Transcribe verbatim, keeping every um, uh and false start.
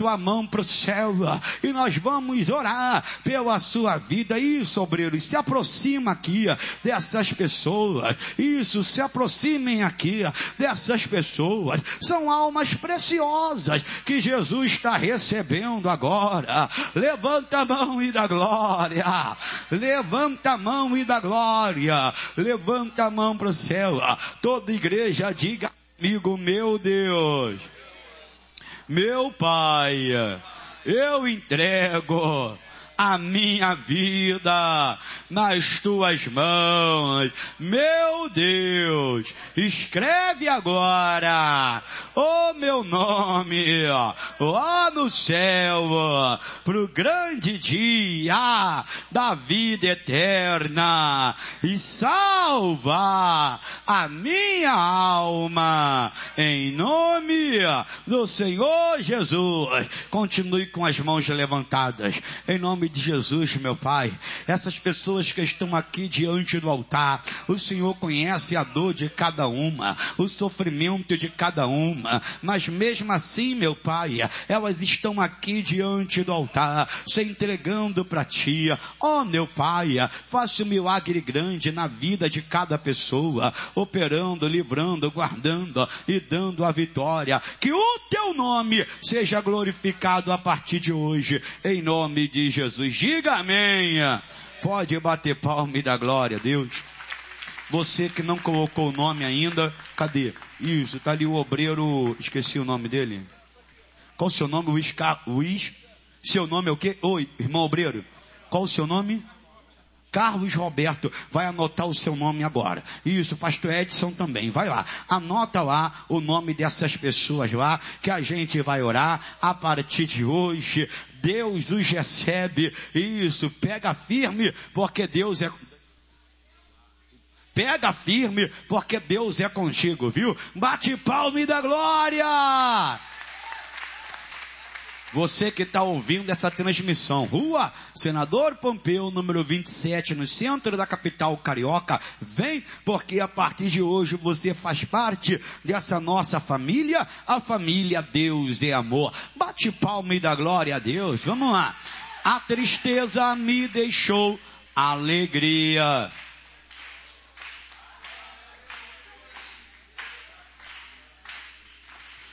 tua mão para o céu e nós vamos orar pela sua vida. Isso, obreiros, se aproxima aqui dessas pessoas. Isso, se aproximem aqui dessas pessoas. São almas preciosas que Jesus está recebendo agora. Levanta a mão e dá glória. Levanta a mão e dá glória. Levanta a mão para o céu. Toda igreja diga comigo: meu Deus, meu Pai, eu entrego a minha vida nas tuas mãos. Meu Deus, escreve agora o meu nome lá no céu pro grande dia da vida eterna e salva a minha alma em nome do Senhor Jesus. Continue com as mãos levantadas em nome de Jesus, meu Pai. Essas pessoas que estão aqui diante do altar, o Senhor conhece a dor de cada uma, o sofrimento de cada uma, mas mesmo assim, meu Pai, elas estão aqui diante do altar, se entregando para Ti. Ó, oh, meu Pai, faça um milagre grande na vida de cada pessoa, operando, livrando, guardando e dando a vitória. Que o Teu nome seja glorificado a partir de hoje, em nome de Jesus. Diga amém. Pode bater palma e dar glória a Deus. Você que não colocou o nome ainda, cadê? Isso, tá ali o obreiro, esqueci o nome dele. Qual o seu nome? Luiz, Luiz? Seu nome é o quê? Oi, irmão obreiro. Qual o seu nome? Carlos Roberto, vai anotar o seu nome agora. Isso, pastor Edson também, vai lá. Anota lá o nome dessas pessoas lá, que a gente vai orar a partir de hoje. Deus os recebe. Isso, pega firme, porque Deus é... Pega firme, porque Deus é contigo, viu? Bate palma e dá glória! Você que está ouvindo essa transmissão, Rua Senador Pompeu, número vinte e sete, no centro da capital carioca, vem, porque a partir de hoje você faz parte dessa nossa família, a família Deus é Amor. Bate palma e dá glória a Deus, vamos lá. A tristeza me deixou alegria.